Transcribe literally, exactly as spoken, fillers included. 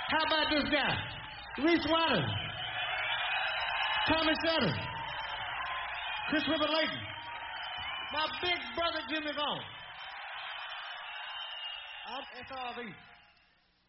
How about this guy? Reese Waters. Tommy Sutter. Chris River Layton. My big brother Jimmy Vaughn. I'm S R V.